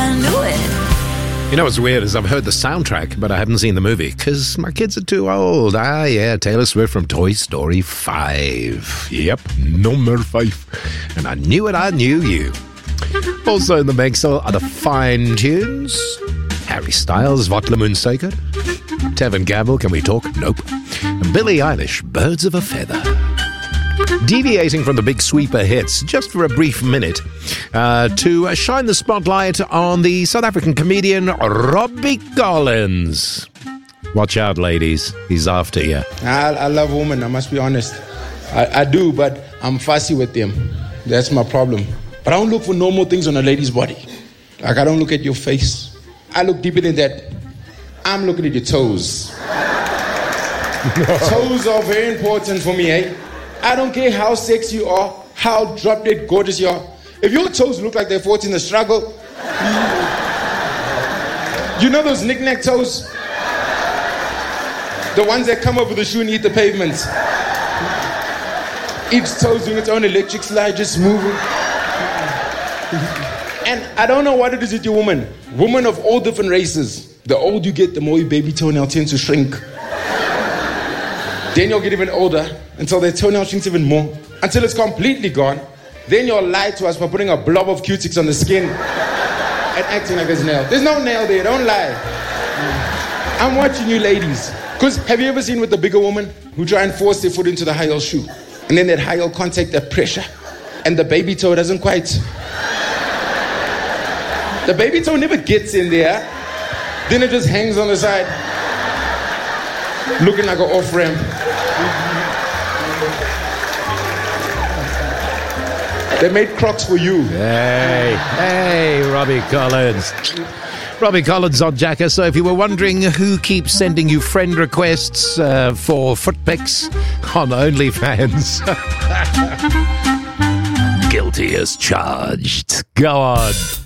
I knew it. You know what's weird is I've heard the soundtrack, but I haven't seen the movie because my kids are too old. Yeah, Taylor Swift from Toy Story 5. Yep, number 5. And I knew it, I knew you. Also in the mix are the fine tunes. Harry Styles, Wat le Moonseeker. Tevin Campbell, Can We Talk? Nope. And Billie Eilish, Birds of a Feather. Deviating from the big sweeper hits, just for a brief minute, to shine the spotlight on the South African comedian Robbie Collins. Watch out, ladies. He's after you. I love women, I must be honest. I do, but I'm fussy with them. That's my problem. But I don't look for normal things on a lady's body. Like, I don't look at your face. I look deeper than that. I'm looking at your toes. Toes are very important for me, eh? I don't care how sexy you are, how drop-dead gorgeous you are. If your toes look like they're fought in the struggle, you know those knick-knack toes? The ones that come up with the shoe and eat the pavements. Each toe's doing its own electric slide, just moving. And I don't know what it is with you women. Women of all different races. The older you get, the more your baby toenail tends to shrink. Then you'll get even older until their toenail shrinks even more, until it's completely gone. Then you'll lie to us by putting a blob of Q-tips on the skin and acting like there's a nail. There's no nail there, don't lie. I'm watching you ladies. Because have you ever seen with the bigger woman who try and force their foot into the high heel shoe? And then that high heel contact that pressure. And the baby toe doesn't quite. The baby toe never gets in there. Then it just hangs on the side. Looking like an off-ramp. They made Crocs for you. Hey, Robbie Collins. Robbie Collins on Jacka. So if you were wondering who keeps sending you friend requests for foot pics on OnlyFans, guilty as charged. Go on.